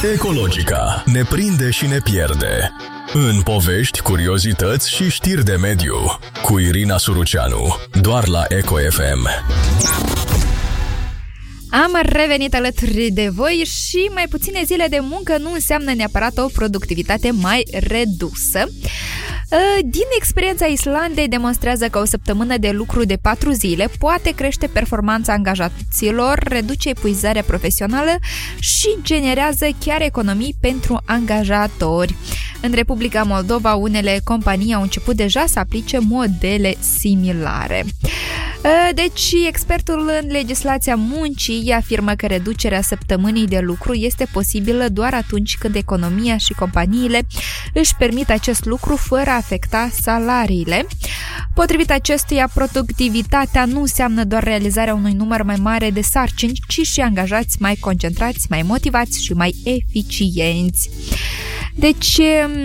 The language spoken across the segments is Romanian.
Ecologica ne prinde și ne pierde. În povești, curiozități și știri de mediu. Cu Irina Suruceanu, doar la Eco FM. Am revenit alături de voi și mai puține zile de muncă nu înseamnă neapărat o productivitate mai redusă. Din experiența Islandei demonstrează că o săptămână de lucru de 4 zile poate crește performanța angajaților, reduce epuizarea profesională și generează chiar economii pentru angajatori. În Republica Moldova, unele companii au început deja să aplice modele similare. Deci, expertul în legislația muncii afirmă că reducerea săptămânii de lucru este posibilă doar atunci când economia și companiile își permit acest lucru fără a afecta salariile. Potrivit acestuia, productivitatea nu înseamnă doar realizarea unui număr mai mare de sarcini, ci și angajați mai concentrați, mai motivați și mai eficienți. Deci,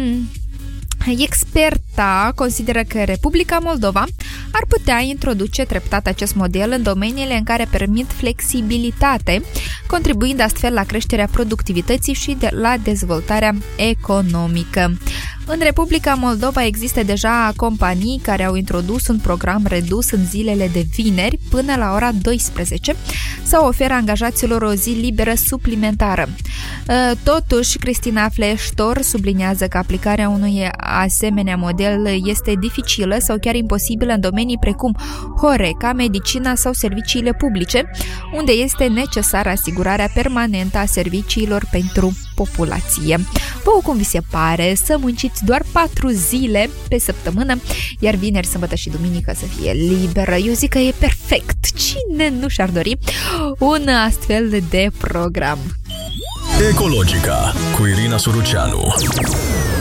experta consideră că Republica Moldova ar putea introduce treptat acest model în domeniile în care permit flexibilitate, contribuind astfel la creșterea productivității și la dezvoltarea economică. În Republica Moldova există deja companii care au introdus un program redus în zilele de vineri până la ora 12 sau oferă angajaților o zi liberă suplimentară. Totuși, Cristina Fleștor subliniază că aplicarea unui asemenea model este dificilă sau chiar imposibilă în domenii precum Horeca, medicina sau serviciile publice, unde este necesară asigurarea permanentă a serviciilor pentru populație. Vouă cum vi se pare să munciți doar 4 zile pe săptămână, iar vineri, sâmbătă și duminică să fie liberă? Eu zic că e perfect. Cine nu și-ar dori un astfel de program? Ecologica cu Irina Suruceanu.